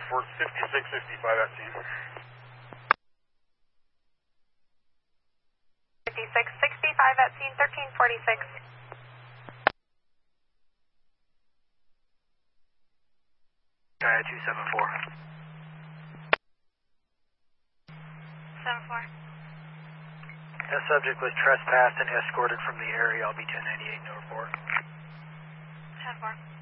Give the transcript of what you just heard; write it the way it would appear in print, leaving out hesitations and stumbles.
for 5665 at scene. 5665 at scene, 1346. Gaia 274. 74. That subject was trespassed and escorted from the area. I'll be 1098 no report. 10-4.